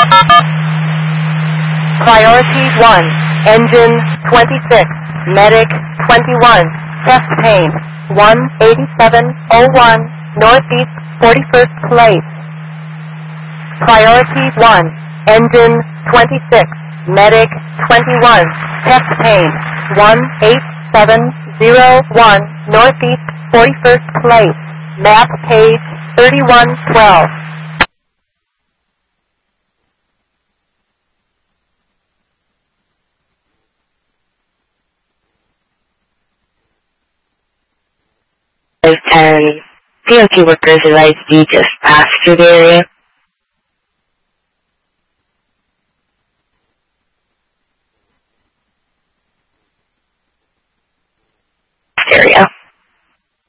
Priority 1, engine 26, medic 21, chest pain 18701, northeast 41st place. Priority 1, engine 26, medic 21, chest pain 18701, northeast 41st place. Map page 3112. Those 10 DOT workers in ISD just passed through the area.